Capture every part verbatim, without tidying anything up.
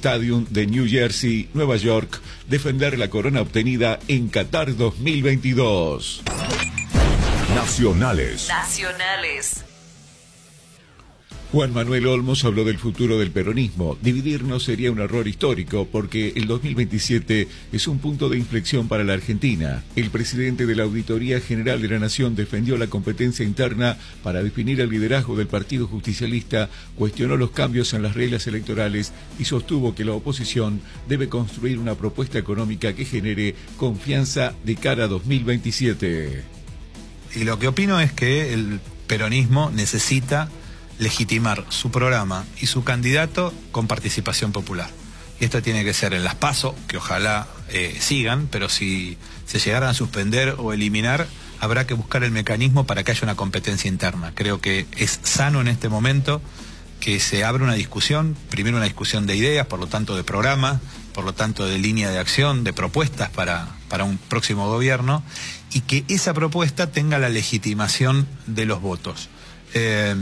Stadium de New Jersey, Nueva York, defender la corona obtenida en Qatar dos mil veintidós. Nacionales. Nacionales. Juan Manuel Olmos habló del futuro del peronismo. Dividirnos sería un error histórico porque el dos mil veintisiete es un punto de inflexión para la Argentina. El presidente de la Auditoría General de la Nación defendió la competencia interna para definir el liderazgo del Partido Justicialista, cuestionó los cambios en las reglas electorales y sostuvo que la oposición debe construir una propuesta económica que genere confianza de cara a dos mil veintisiete. Y lo que opino es que el peronismo necesita legitimar su programa y su candidato con participación popular. Y esto tiene que ser en las PASO, que ojalá eh, sigan, pero si se llegaran a suspender o eliminar, habrá que buscar el mecanismo para que haya una competencia interna. Creo que es sano en este momento que se abra una discusión, primero una discusión de ideas, por lo tanto de programa, por lo tanto de línea de acción, de propuestas para, para un próximo gobierno, y que esa propuesta tenga la legitimación de los votos. Eh,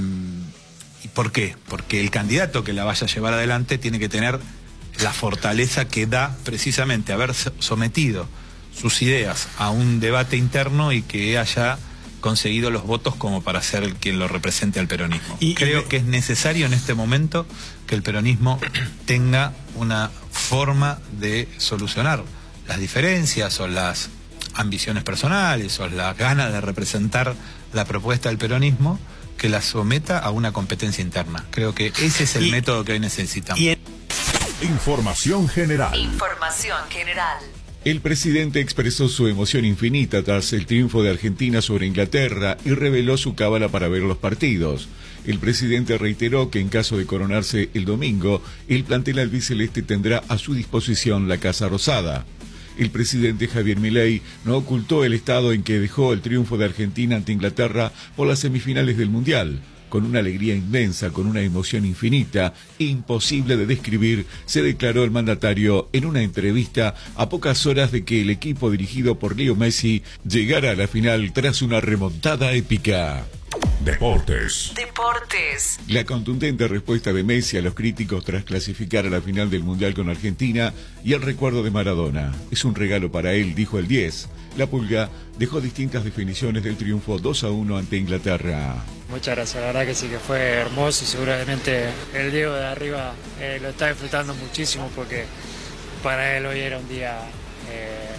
¿Y por qué? Porque el candidato que la vaya a llevar adelante tiene que tener la fortaleza que da precisamente haber sometido sus ideas a un debate interno y que haya conseguido los votos como para ser el quien lo represente al peronismo. Y, Creo y... que es necesario en este momento que el peronismo tenga una forma de solucionar las diferencias o las ambiciones personales o las ganas de representar la propuesta del peronismo, que la someta a una competencia interna. Creo que ese es el y, método que hoy necesitamos. Y en... Información general. Información general. El presidente expresó su emoción infinita tras el triunfo de Argentina sobre Inglaterra y reveló su cábala para ver los partidos. El presidente reiteró que en caso de coronarse el domingo, el plantel albiceleste tendrá a su disposición la Casa Rosada. El presidente Javier Milei no ocultó el estado en que dejó el triunfo de Argentina ante Inglaterra por las semifinales del Mundial. Con una alegría inmensa, con una emoción infinita, imposible de describir, se declaró el mandatario en una entrevista a pocas horas de que el equipo dirigido por Leo Messi llegara a la final tras una remontada épica. Deportes. Deportes. La contundente respuesta de Messi a los críticos tras clasificar a la final del Mundial con Argentina y el recuerdo de Maradona. Es un regalo para él, dijo el diez. La Pulga dejó distintas definiciones del triunfo dos a uno ante Inglaterra. Muchas gracias, la verdad que sí que fue hermoso y seguramente el Diego de arriba eh, lo está disfrutando muchísimo porque para él hoy era un día eh,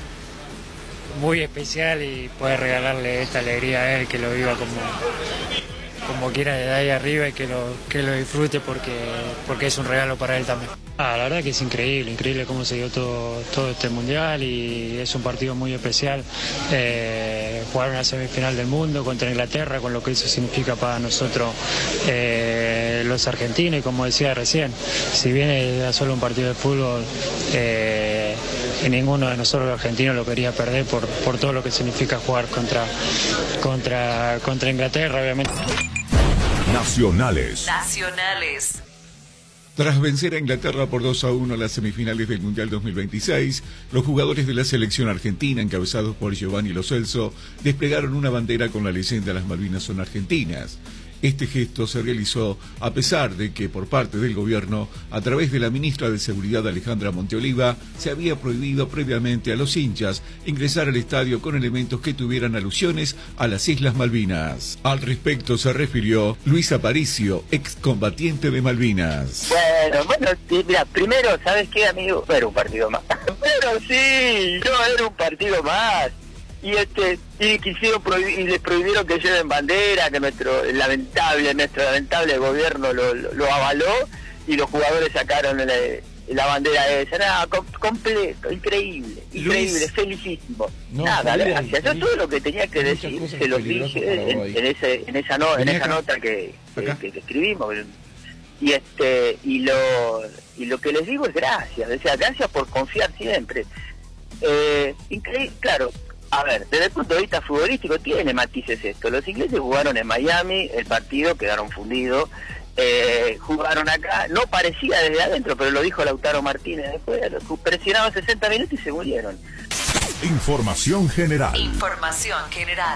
muy especial y poder regalarle esta alegría a él, que lo viva como, como quiera desde ahí arriba y que lo, que lo disfrute porque, porque es un regalo para él también. Ah, la verdad que es increíble, increíble cómo se dio todo, todo este mundial y es un partido muy especial. Eh, jugar una semifinal del mundo contra Inglaterra, con lo que eso significa para nosotros eh, los argentinos, y como decía recién, si bien era solo un partido de fútbol, eh, y ninguno de nosotros los argentinos lo quería perder por, por todo lo que significa jugar contra, contra, contra Inglaterra, obviamente. Nacionales. Nacionales. Tras vencer a Inglaterra por dos a uno en las semifinales del Mundial dos mil veintiséis, los jugadores de la selección argentina, encabezados por Giovanni Lo Celso, desplegaron una bandera con la leyenda "Las Malvinas son argentinas". Este gesto se realizó a pesar de que por parte del gobierno, a través de la ministra de Seguridad Alejandra Monteoliva, se había prohibido previamente a los hinchas ingresar al estadio con elementos que tuvieran alusiones a las Islas Malvinas. Al respecto se refirió Luis Aparicio, excombatiente de Malvinas. Bueno, bueno, mira, primero, ¿sabes qué, amigo? No era un partido más. Pero sí, no era un partido más. Y este y quisieron prohibir, y les prohibieron que lleven bandera, que nuestro lamentable nuestro lamentable gobierno lo, lo, lo avaló y los jugadores sacaron la, la bandera esa. Nada, com, completo, increíble, increíble, Luis, felicísimo. No, Nada, gracias. Yo todo lo que tenía que decir se lo dije en, en ese en esa no, en esa nota que, que, que escribimos. Y este y lo y lo que les digo es gracias, o sea, gracias por confiar siempre. Eh, increíble, claro. A ver, desde el punto de vista futbolístico tiene matices esto. Los ingleses jugaron en Miami, el partido, quedaron fundidos. Eh, jugaron acá, no parecía desde adentro, pero lo dijo Lautaro Martínez después, presionaron sesenta minutos y se murieron. Información general. Información general.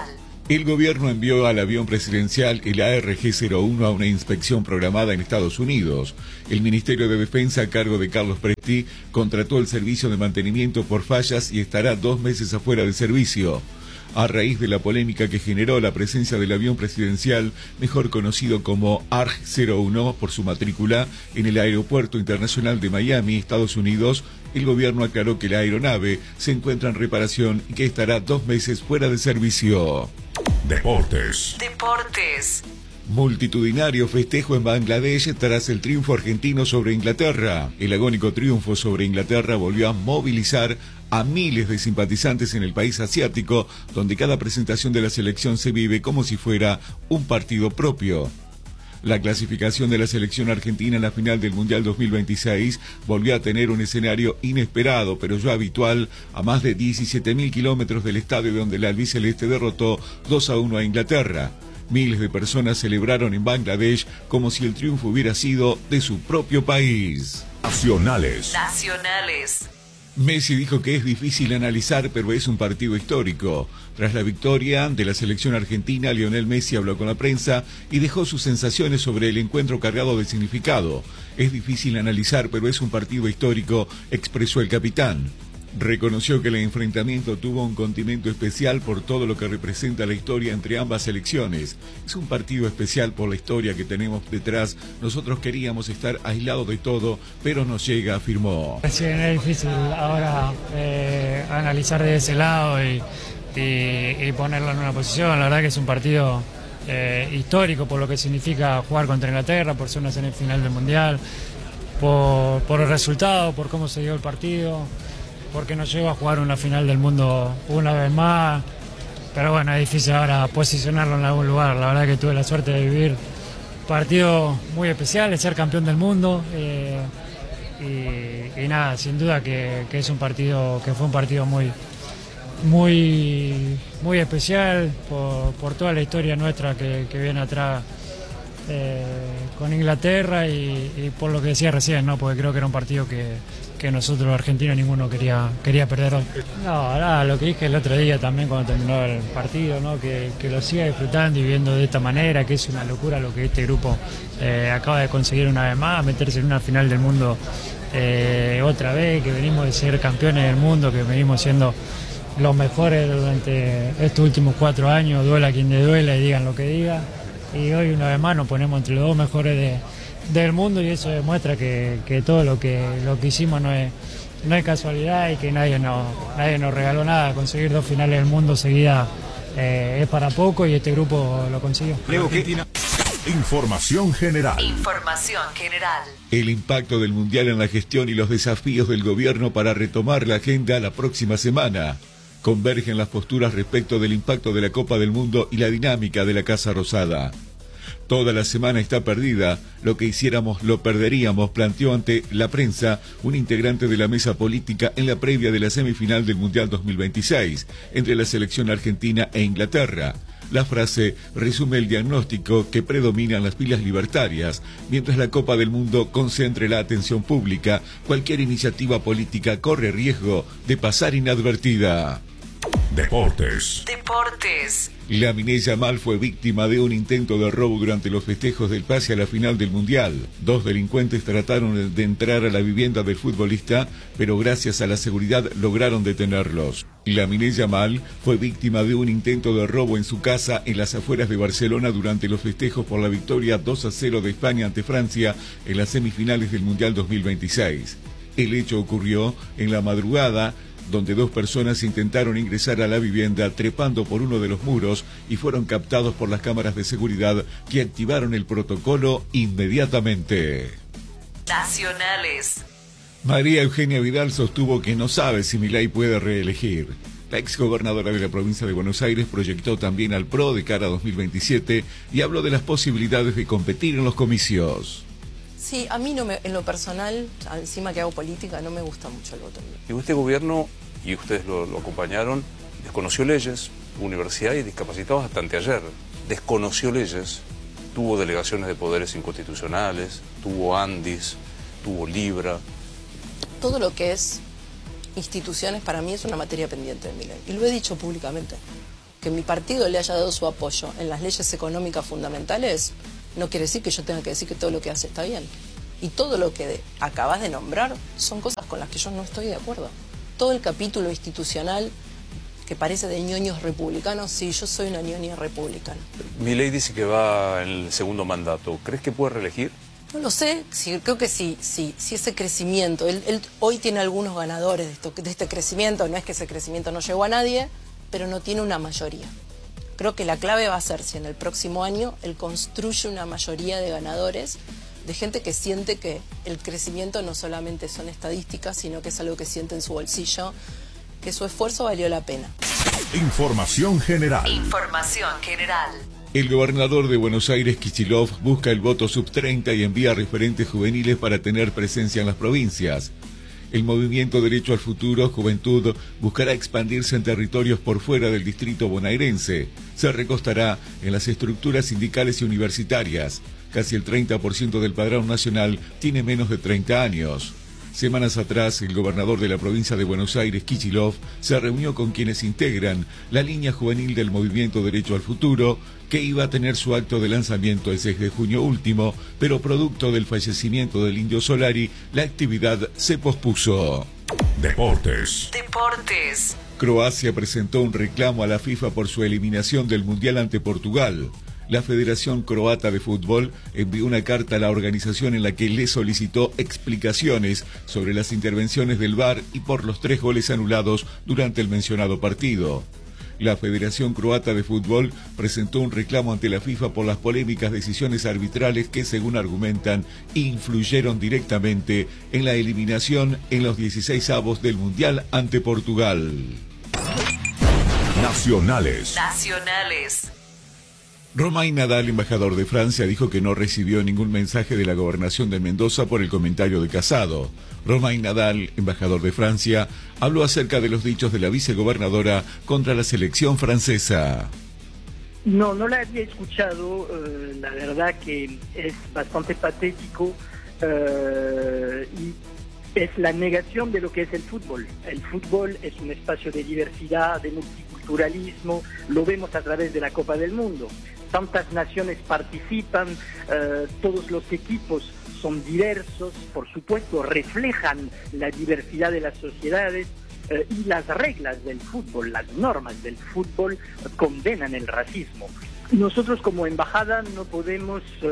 El gobierno envió al avión presidencial el A R G cero uno a una inspección programada en Estados Unidos. El Ministerio de Defensa, a cargo de Carlos Presti, contrató el servicio de mantenimiento por fallas y estará dos meses afuera de servicio. A raíz de la polémica que generó la presencia del avión presidencial, mejor conocido como A R G cero uno por su matrícula, en el Aeropuerto Internacional de Miami, Estados Unidos, el gobierno aclaró que la aeronave se encuentra en reparación y que estará dos meses fuera de servicio. Deportes. Deportes. Multitudinario festejo en Bangladesh tras el triunfo argentino sobre Inglaterra. El agónico triunfo sobre Inglaterra volvió a movilizar a miles de simpatizantes en el país asiático, donde cada presentación de la selección se vive como si fuera un partido propio. La clasificación de la selección argentina en la final del Mundial dos mil veintiséis volvió a tener un escenario inesperado, pero ya habitual, a más de diecisiete mil kilómetros del estadio donde la albiceleste derrotó dos a uno a Inglaterra. Miles de personas celebraron en Bangladesh como si el triunfo hubiera sido de su propio país. Nacionales. Nacionales. Messi dijo que es difícil analizar, pero es un partido histórico. Tras la victoria de la selección argentina, Lionel Messi habló con la prensa y dejó sus sensaciones sobre el encuentro cargado de significado. Es difícil analizar, pero es un partido histórico, expresó el capitán. Reconoció que el enfrentamiento tuvo un condimento especial por todo lo que representa la historia entre ambas selecciones. Es un partido especial por la historia que tenemos detrás. Nosotros queríamos estar aislados de todo, pero nos llega, afirmó. Sí, es difícil ahora eh, analizar de ese lado y, y, y ponerlo en una posición. La verdad que es un partido eh, histórico por lo que significa jugar contra Inglaterra, por ser una semifinal del Mundial, por, por el resultado, por cómo se dio el partido, porque nos lleva a jugar una final del mundo una vez más, pero bueno, es difícil ahora posicionarlo en algún lugar. La verdad que tuve la suerte de vivir un partido muy especial, de ser campeón del mundo, eh, y, y nada, sin duda que, que es un partido, que fue un partido muy, muy, muy especial por, por toda la historia nuestra que, que viene atrás eh, con Inglaterra y, y por lo que decía recién, ¿no? Porque creo que era un partido que que nosotros los argentinos ninguno quería quería perder hoy. No, nada, lo que dije el otro día también cuando terminó el partido, ¿no? que, que lo siga disfrutando y viendo de esta manera, que es una locura lo que este grupo eh, acaba de conseguir una vez más, meterse en una final del mundo eh, otra vez, que venimos de ser campeones del mundo, que venimos siendo los mejores durante estos últimos cuatro años, duela quien le duela y digan lo que diga, y hoy una vez más nos ponemos entre los dos mejores de del mundo y eso demuestra que, que todo lo que lo que hicimos no es no es casualidad y que nadie nos nadie nos regaló nada. Conseguir dos finales del mundo seguidas eh, es para poco y este grupo lo consiguió. Información general. Información general. El impacto del Mundial en la gestión y los desafíos del gobierno para retomar la agenda la próxima semana. Convergen las posturas respecto del impacto de la Copa del Mundo y la dinámica de la Casa Rosada. Toda la semana está perdida, lo que hiciéramos lo perderíamos, planteó ante la prensa un integrante de la mesa política en la previa de la semifinal del Mundial dos mil veintiséis, entre la selección argentina e Inglaterra. La frase resume el diagnóstico que predominan las pilas libertarias. Mientras la Copa del Mundo concentre la atención pública, cualquier iniciativa política corre riesgo de pasar inadvertida. Deportes. Deportes. Lamine Yamal fue víctima de un intento de robo durante los festejos del pase a la final del Mundial. Dos delincuentes trataron de entrar a la vivienda del futbolista, pero gracias a la seguridad lograron detenerlos. Lamine Yamal fue víctima de un intento de robo en su casa en las afueras de Barcelona durante los festejos por la victoria dos a cero de España ante Francia en las semifinales del Mundial dos mil veintiséis. El hecho ocurrió en la madrugada, donde dos personas intentaron ingresar a la vivienda trepando por uno de los muros y fueron captados por las cámaras de seguridad que activaron el protocolo inmediatamente. Nacionales. María Eugenia Vidal sostuvo que no sabe si Milei puede reelegir. La exgobernadora de la provincia de Buenos Aires proyectó también al P R O de cara a dos mil veintisiete y habló de las posibilidades de competir en los comicios. Sí, a mí no me, en lo personal, encima que hago política, no me gusta mucho el voto. Y este gobierno, y ustedes lo, lo acompañaron, desconoció leyes, universidad y discapacitados hasta anteayer. Desconoció leyes, tuvo delegaciones de poderes inconstitucionales, tuvo ANDIS, tuvo Libra. Todo lo que es instituciones para mí es una materia pendiente de mi ley. Y lo he dicho públicamente. que mi partido le haya dado su apoyo en las leyes económicas fundamentales, no quiere decir que yo tenga que decir que todo lo que hace está bien. Y todo lo que de, acabas de nombrar son cosas con las que yo no estoy de acuerdo. Todo el capítulo institucional que parece de ñoños republicanos, sí, yo soy una ñoña republicana. Milei dice que va en el segundo mandato. ¿Crees que puede reelegir? No lo sé, sí, creo que sí, sí, sí ese crecimiento. Él, él hoy tiene algunos ganadores de, esto, de este crecimiento, no es que ese crecimiento no llegó a nadie, pero no tiene una mayoría. Creo que la clave va a ser si en el próximo año él construye una mayoría de ganadores, de gente que siente que el crecimiento no solamente son estadísticas, sino que es algo que siente en su bolsillo, que su esfuerzo valió la pena. Información general. Información general. El gobernador de Buenos Aires, Kicillof, busca el voto sub treinta y envía referentes juveniles para tener presencia en las provincias. El movimiento Derecho al Futuro, Juventud, buscará expandirse en territorios por fuera del distrito bonaerense. Se recostará en las estructuras sindicales y universitarias. Casi el treinta por ciento del padrón nacional tiene menos de treinta años. Semanas atrás, el gobernador de la provincia de Buenos Aires, Kicillof, se reunió con quienes integran la línea juvenil del Movimiento Derecho al Futuro, que iba a tener su acto de lanzamiento el seis de junio último, pero producto del fallecimiento del Indio Solari, la actividad se pospuso. Deportes. Deportes. Croacia presentó un reclamo a la FIFA por su eliminación del Mundial ante Portugal. La Federación Croata de Fútbol envió una carta a la organización en la que le solicitó explicaciones sobre las intervenciones del V A R y por los tres goles anulados durante el mencionado partido. La Federación Croata de Fútbol presentó un reclamo ante la FIFA por las polémicas decisiones arbitrales que, según argumentan, influyeron directamente en la eliminación en los dieciseisavos del Mundial ante Portugal. Nacionales. Nacionales. Romain Nadal, embajador de Francia, dijo que no recibió ningún mensaje de la gobernación de Mendoza por el comentario de Casado. Romain Nadal, embajador de Francia, habló acerca de los dichos de la vicegobernadora contra la selección francesa. No, no la había escuchado, uh, la verdad que es bastante patético uh, y es la negación de lo que es el fútbol. El fútbol es un espacio de diversidad, de multiculturalismo, lo vemos a través de la Copa del Mundo. Tantas naciones participan, uh, todos los equipos son diversos, por supuesto reflejan la diversidad de las sociedades uh, y las reglas del fútbol, las normas del fútbol uh, condenan el racismo. Nosotros como embajada no podemos uh,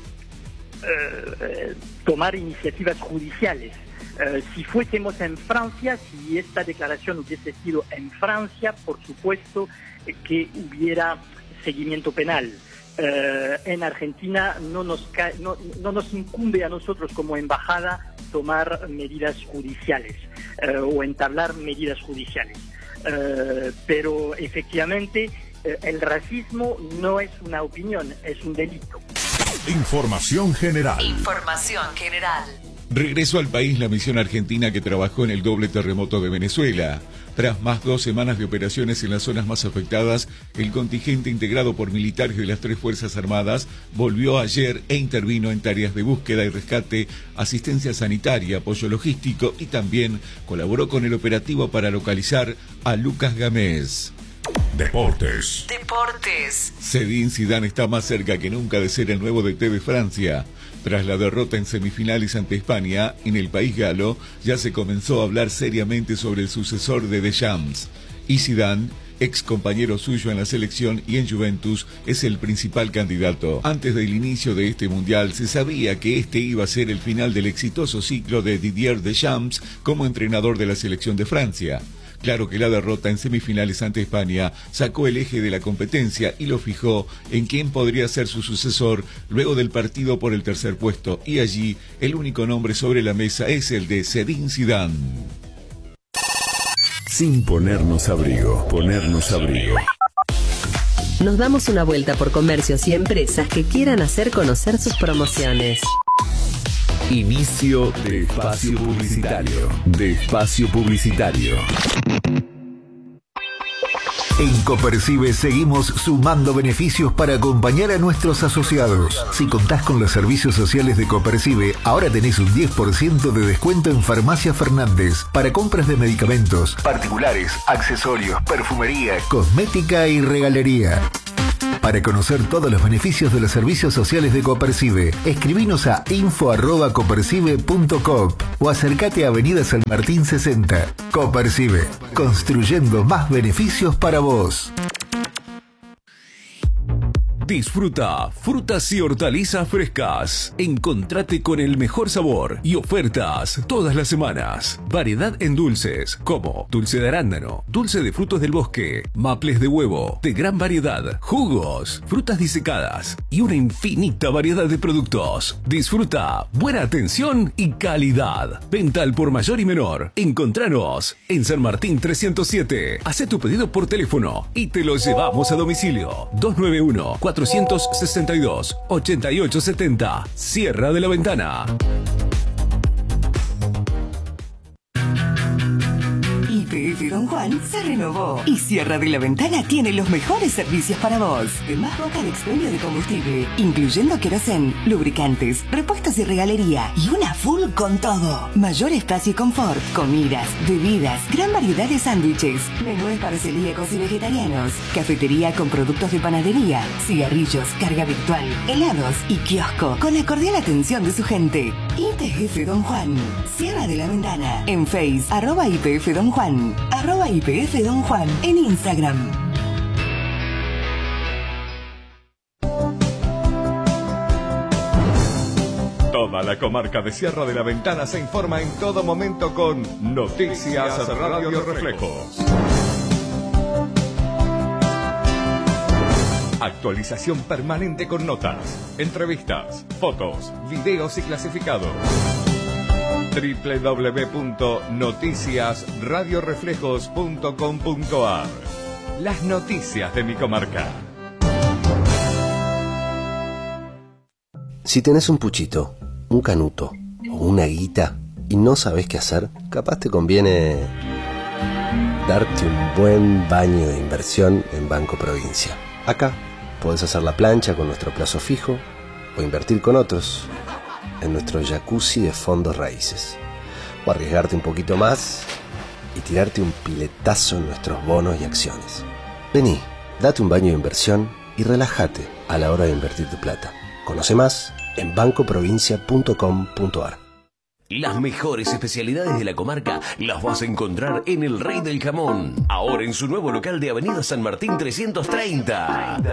uh, tomar iniciativas judiciales. Uh, si fuésemos en Francia, si esta declaración hubiese sido en Francia, por supuesto eh, que hubiera seguimiento penal. Uh, en Argentina no nos, ca no, no nos incumbe a nosotros como embajada tomar medidas judiciales uh, o entablar medidas judiciales. Uh, pero efectivamente uh, el racismo no es una opinión, es un delito. Información general. Información general. Regresó al país la misión argentina que trabajó en el doble terremoto de Venezuela. Tras más dos semanas de operaciones en las zonas más afectadas, el contingente integrado por militares de las tres Fuerzas Armadas volvió ayer e intervino en tareas de búsqueda y rescate, asistencia sanitaria, apoyo logístico y también colaboró con el operativo para localizar a Lucas Gámez. Deportes. Deportes. Zinedine Zidane está más cerca que nunca de ser el nuevo D T de Francia. Tras la derrota en semifinales ante España, en el país galo, ya se comenzó a hablar seriamente sobre el sucesor de Deschamps. Y Zidane, ex compañero suyo en la selección y en Juventus, es el principal candidato. Antes del inicio de este mundial, se sabía que este iba a ser el final del exitoso ciclo de Didier Deschamps como entrenador de la selección de Francia. Claro que la derrota en semifinales ante España sacó el eje de la competencia y lo fijó en quién podría ser su sucesor luego del partido por el tercer puesto. Y allí el único nombre sobre la mesa es el de Zinedine Zidane. Sin ponernos abrigo, ponernos abrigo. Nos damos una vuelta por comercios y empresas que quieran hacer conocer sus promociones. Inicio de espacio publicitario. De espacio publicitario. En Copercibe seguimos sumando beneficios para acompañar a nuestros asociados. Si contás con los servicios sociales de Copercibe, ahora tenés un diez por ciento de descuento en Farmacia Fernández para compras de medicamentos, particulares, accesorios, perfumería, cosmética y regalería. Para conocer todos los beneficios de los servicios sociales de Copercibe, escribinos a info arroba copercibe punto coop o acércate a Avenida San Martín sesenta. Copercibe, construyendo más beneficios para vos. Disfruta frutas y hortalizas frescas. Encontrate con el mejor sabor y ofertas todas las semanas. Variedad en dulces como dulce de arándano, dulce de frutos del bosque, maples de huevo, de gran variedad, jugos, frutas disecadas y una infinita variedad de productos. Disfruta buena atención y calidad. Venta al por mayor y menor. Encontranos en San Martín trescientos siete. Hacé tu pedido por teléfono y te lo llevamos a domicilio. dos nueve uno, cuatro seis dos, ocho ocho siete cero. Sierra de la Ventana. Y P F Don Juan se renovó y Sierra de la Ventana tiene los mejores servicios para vos. De más boca de expendio de combustible, incluyendo querosén, lubricantes, repuestos y regalería y una full con todo. Mayor espacio y confort, comidas, bebidas, gran variedad de sándwiches, menúes para celíacos y vegetarianos, cafetería con productos de panadería, cigarrillos, carga virtual, helados y kiosco con la cordial atención de su gente. Y P F Don Juan, Sierra de la Ventana, en Face, arroba I P F Don Juan, arroba I P F Don Juan, en Instagram. Toda la comarca de Sierra de la Ventana se informa en todo momento con Noticias Radio Reflejos. Actualización permanente con notas, entrevistas, fotos, videos y clasificados. doble u doble u doble u punto noticias radio reflejos punto com punto a r. Las noticias de mi comarca. Si tenés un puchito, un canuto o una guita y no sabés qué hacer, capaz te conviene darte un buen baño de inversión en Banco Provincia. Acá podés hacer la plancha con nuestro plazo fijo o invertir con otros en nuestro jacuzzi de fondos raíces, o arriesgarte un poquito más y tirarte un piletazo en nuestros bonos y acciones. Vení, date un baño de inversión y relájate a la hora de invertir tu plata. Conoce más en banco provincia punto com punto a r. Las mejores especialidades de la comarca las vas a encontrar en El Rey del Jamón, ahora en su nuevo local de Avenida San Martín trescientos treinta.